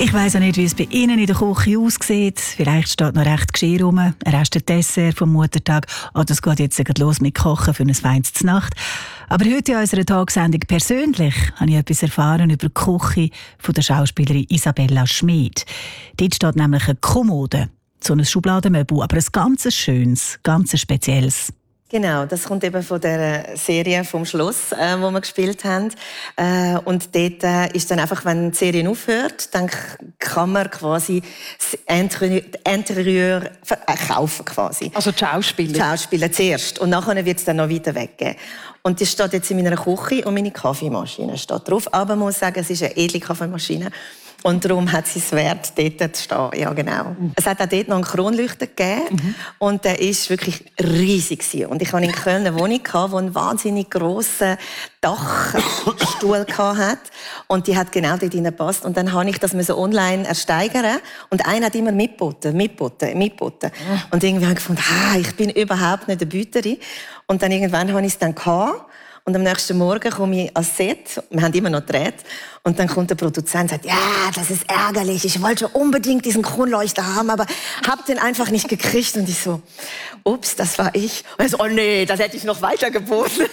Ich weiss auch nicht, wie es bei Ihnen in der Küche aussieht. Vielleicht steht noch recht Geschirr rum, ein Rest Dessert vom Muttertag oder es geht jetzt los mit Kochen für ein feines Znacht. Aber heute in unserer Tagsendung persönlich habe ich etwas erfahren über die Küche von der Schauspielerin Isabella Schmid. Dort steht nämlich eine Kommode, so ein Schubladenmöbel, aber ein ganz schönes, ganz spezielles. Genau, das kommt eben von der Serie vom Schloss, wo wir gespielt haben. Und dort ist dann einfach, wenn die Serie aufhört, dann kann man quasi das Interieur kaufen quasi. Also die Schauspieler? Die Schauspieler zuerst. Und nachher wird es dann noch weiter weggeben. Und das steht jetzt in meiner Küche und meine Kaffeemaschine steht drauf. Aber man muss sagen, es ist eine edle Kaffeemaschine. Und darum hat sie es wert, dort zu stehen. Ja, genau. Es hat auch dort noch einen Kronleuchter gegeben. Und der war wirklich riesig. Und ich hatte in Köln eine Wohnung, die einen wahnsinnig grossen Dachstuhl hatte. Und die hat genau dort reingepasst. Und dann habe ich das online ersteigern. Und einer hat immer mitgeboten. Und irgendwie habe ich gefunden, ich bin überhaupt nicht eine Büterin. Und dann irgendwann habe ich es dann gehabt. Und am nächsten Morgen komme ich ans Set, wir haben immer noch gedreht, und dann kommt der Produzent und sagt, ja, das ist ärgerlich, ich wollte unbedingt diesen Kronleuchter haben, aber hab den einfach nicht gekriegt. Und ich so, ups, das war ich. Und er so, oh nee, das hätte ich noch weiter geboten.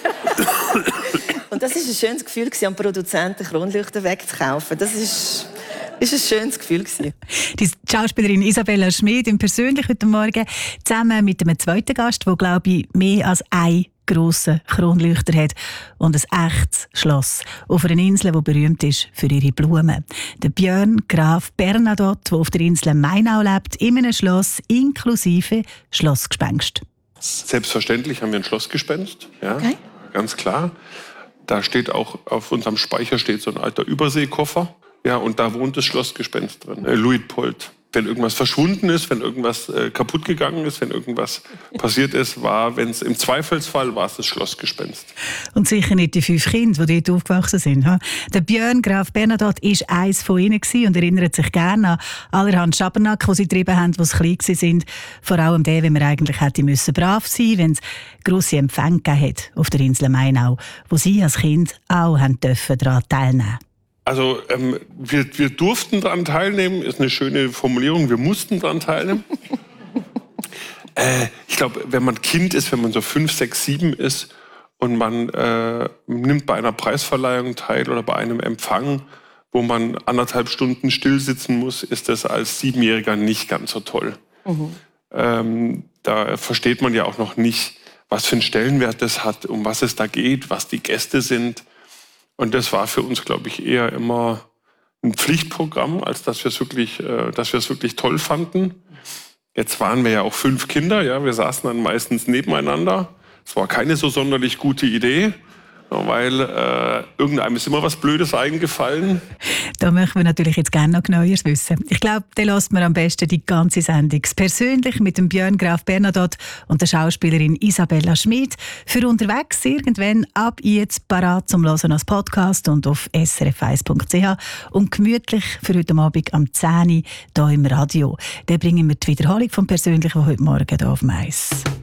Und das war ein schönes Gefühl, am Produzenten Kronleuchter wegzukaufen. Das ist ein schönes Gefühl. Die Schauspielerin Isabella Schmid im Persönlich heute Morgen zusammen mit einem zweiten Gast, der, glaube ich, mehr als ein grossen Kronleuchter hat und ein echtes Schloss auf einer Insel, die berühmt ist für ihre Blumen. Der Björn Graf Bernadotte, der auf der Insel Mainau lebt, in einem Schloss inklusive Schlossgespenst. Selbstverständlich haben wir ein Schlossgespenst, ja, okay. Ganz klar. Da steht auch, auf unserem Speicher steht so ein alter Überseekoffer. Ja, und da wohnt das Schlossgespenst drin. Luitpold. Wenn irgendwas verschwunden ist, wenn irgendwas kaputt gegangen ist, wenn irgendwas passiert ist, wenn es im Zweifelsfall war es das Schlossgespenst. Und sicher nicht die 5 Kinder, die dort aufgewachsen sind. Der Björn Graf Bernadotte war eines von ihnen und erinnert sich gerne an allerhand Schabernack, die sie getrieben haben, als sie klein waren. Vor allem der, wenn man eigentlich hätte brav sein müssen, wenn es grosse Empfänge gegeben hat auf der Insel Mainau, wo sie als Kind auch daran teilnehmen. Also wir durften daran teilnehmen, ist eine schöne Formulierung, wir mussten daran teilnehmen. Ich glaube, wenn man Kind ist, wenn man so 5, 6, 7 ist und man nimmt bei einer Preisverleihung teil oder bei einem Empfang, wo man 1,5 Stunden still sitzen muss, ist das als 7-Jähriger nicht ganz so toll. Da versteht man ja auch noch nicht, was für einen Stellenwert das hat, um was es da geht, was die Gäste sind. Und das war für uns, glaube ich, eher immer ein Pflichtprogramm, als dass wir es wirklich toll fanden. Jetzt waren wir ja auch 5 Kinder, ja, wir saßen dann meistens nebeneinander. Es war keine so sonderlich gute Idee, weil irgendeinem ist immer was Blödes eingefallen. Da möchten wir natürlich jetzt gerne noch Neues wissen. Ich glaube, da lässt man am besten die ganze Sendung persönlich mit dem Björn Graf Bernadotte und der Schauspielerin Isabella Schmid für unterwegs irgendwann ab jetzt parat zum Hören als Podcast und auf srf1.ch und gemütlich für heute Abend am 10 Uhr hier im Radio. Dann bringen wir die Wiederholung vom Persönlichen von heute Morgen hier auf Mais.